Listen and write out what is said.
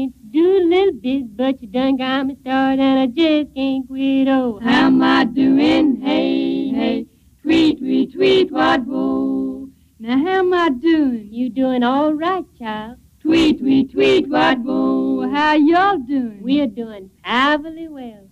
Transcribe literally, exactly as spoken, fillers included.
Do a little bit, but you done got me started and I just can't quit. Oh, How am I doing? Hey, hey, tweet, tweet, tweet, what whoa. Now how am I doing? you doing all right, child. Tweet, tweet, tweet, what whoa. How y'all doing? We're doing powerfully well.